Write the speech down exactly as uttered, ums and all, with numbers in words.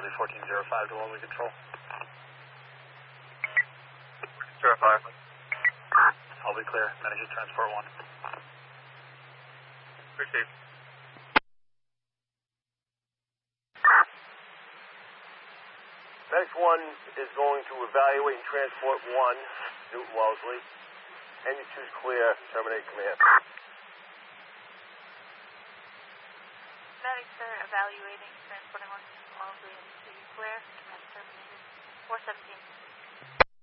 Wellesley fourteen zero five to Wellesley Control. Zero five. I'll be clear. Managing transport one. Received. Medic one is going to evaluate and transport one, Newton Wellesley. N U two is clear. Terminate command. Medic, sir, evaluating, transporting one, Wellesley, N U two clear, command terminated. four seventeen.